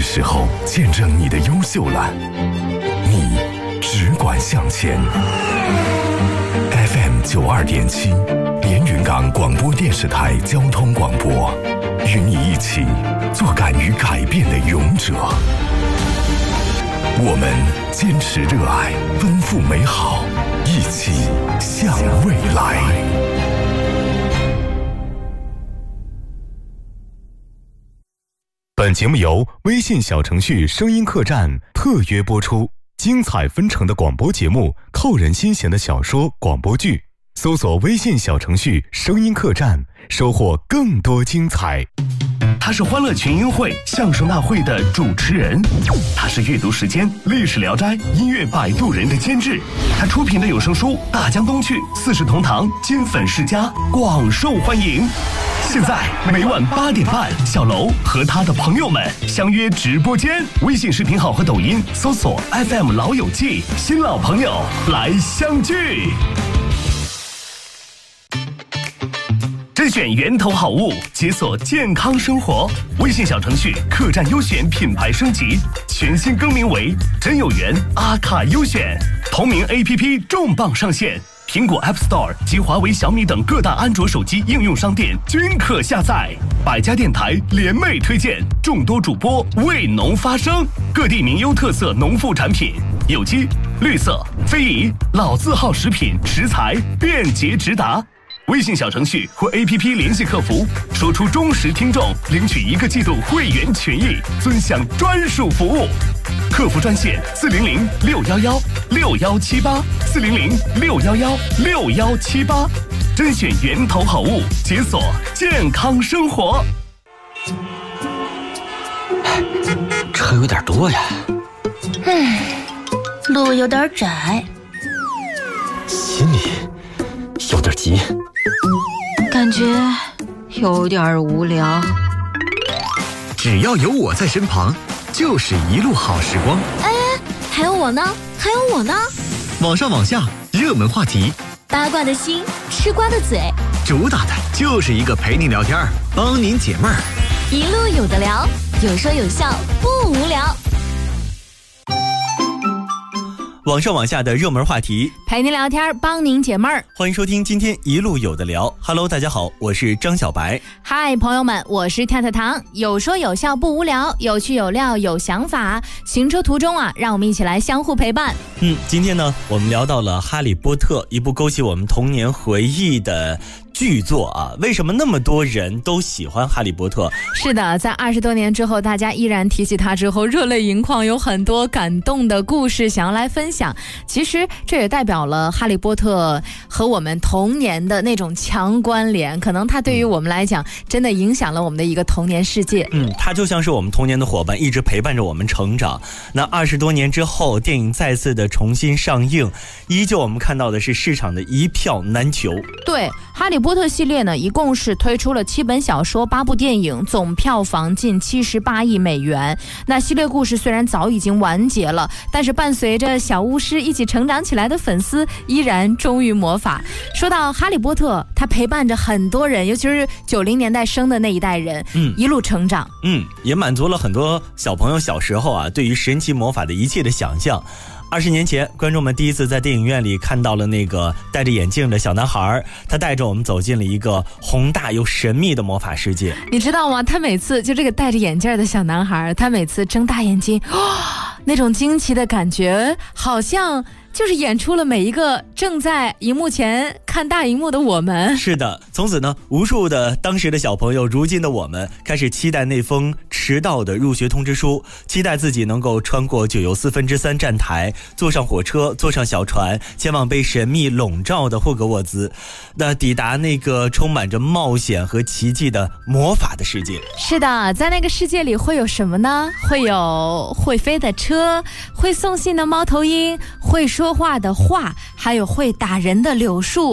时候见证你的优秀了，你只管向前。FM 92.7，连云港广播电视台交通广播，与你一起做敢于改变的勇者。我们坚持热爱，奔赴美好，一起向未来。本节目由微信小程序声音客栈特约播出，精彩纷呈的广播节目，扣人心弦的小说广播剧，搜索微信小程序声音客栈，收获更多精彩。 他是欢乐群英会相声大会的主持人，他是阅读时间历史聊斋音乐摆渡人的监制，他出品的有声书《大江东去》《四世同堂》《金粉世家》广受欢迎。现在每晚8点半，小楼和他的朋友们相约直播间，微信视频号和抖音搜索 FM 老友记，新老朋友来相聚。甄选源头好物，解锁健康生活。微信小程序客栈优选品牌升级，全新更名为真有缘阿卡优选。同名 APP 重磅上线，苹果 App Store 及华为、小米等各大安卓手机应用商店均可下载。百家电台联袂推荐，众多主播为农发声，各地名优特色农副产品，有机、绿色、非遗、老字号食品食材便捷直达。微信小程序或 APP 联系客服，说出忠实听众，领取1个季度会员权益，尊享专属服务。客服专线400-611-6178，400-611-6178，甄选源头好物，解锁健康生活。 车有点多呀， 路有点窄， 心里有点急， 感觉有点无聊。 只要有我在身旁，就是一路好时光。 哎，还有我呢，还有我呢。 网上网下，热门话题， 八卦的心，吃瓜的嘴， 主打的就是一个陪您聊天，帮您解闷儿， 一路有的聊，有说有笑，不无聊。 网上网下的热门话题， 陪您聊天，帮您解闷儿。 欢迎收听今天一路有的聊。Hello， 大家好，我是张小白。 嗨，朋友们，我是跳跳糖。有说有笑不无聊，有趣有料有想法。行车途中啊，让我们一起来相互陪伴。 今天呢，我们聊到了《哈利波特》，一部勾起我们童年回忆的剧作啊。为什么那么多人都喜欢哈利波特？ 是的，在20多年之后，大家依然提起它之后热泪盈眶，有很多感动的故事想要来分享。其实这也代表了哈利波特和我们童年的那种强关联，可能它对于我们来讲真的影响了我们的一个童年世界。 它就像是我们童年的伙伴，一直陪伴着我们成长。那20多年之后，电影再次的重新上映，依旧我们看到的是市场的一票难求。 对，哈利波特系列呢，一共是推出了7本小说、8部电影，总票房近78亿美元。那系列故事虽然早已经完结了，但是伴随着小巫师一起成长起来的粉丝依然忠于魔法。说到哈利波特，他陪伴着很多人，尤其是90年代生的那一代人，一路成长。 也满足了很多小朋友小时候啊对于神奇魔法的一切的想象。20年前，观众们第一次在电影院里看到了那个戴着眼镜的小男孩，他带着我们走进了一个宏大又神秘的魔法世界。 你知道吗？他每次就这个戴着眼镜的小男孩，他每次睁大眼睛，那种惊奇的感觉，好像就是演出了每一个正在荧幕前看大荧幕的我们。 是的，从此呢，无数的当时的小朋友，如今的我们开始期待那封迟到的入学通知书，期待自己能够穿过9又3/4站台，坐上火车，坐上小船，前往被神秘笼罩的霍格沃兹，那抵达那个充满着冒险和奇迹的魔法的世界。 是的，在那个世界里会有什么呢？会有会飞的车，会送信的猫头鹰，会说话的画，还有会打人的柳树。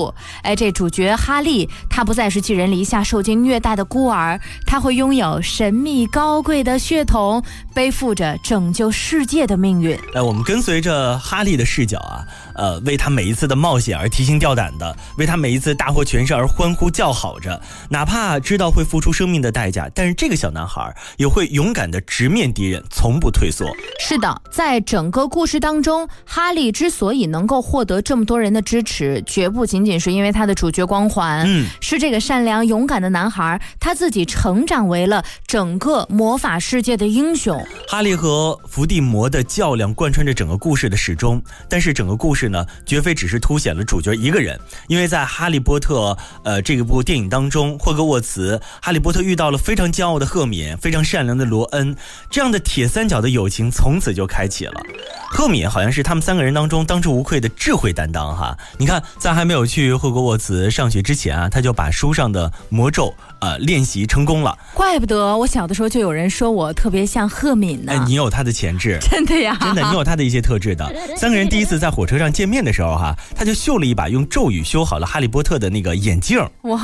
处。这主角哈利，他不再是寄人篱下、受尽虐待的孤儿，他会拥有神秘高贵的血统，背负着拯救世界的命运。 我们跟随着哈利的视角为他每一次的冒险而提心吊胆的，为他每一次大获全胜而欢呼叫好着，哪怕知道会付出生命的代价，但是这个小男孩也会勇敢地直面敌人，从不退缩。 是的，在整个故事当中，哈利之所以能够获得这么多人的支持，绝不仅仅是因为他的主角光环，是这个善良勇敢的男孩他自己成长为了整个魔法世界的英雄。 哈利和伏地魔的较量贯穿着整个故事的始终，但是整个故事呢，绝非只是凸显了主角一个人，因为在哈利波特这部电影当中，霍格沃茨，哈利波特遇到了非常骄傲的赫敏，非常善良的罗恩，这样的铁三角的友情从此就开启了。赫敏好像是他们3个人当中当之无愧的智慧担当哈。你看，在还没有去霍格沃茨上学之前他就把书上的魔咒练习成功了。 怪不得我小的时候就有人说我特别像赫敏呢。 你有他的潜质， 真的呀， 真的，你有他的一些特质的。3个人第一次在火车上见面的时候他就秀了一把用咒语修好了哈利波特的那个眼镜。 哇，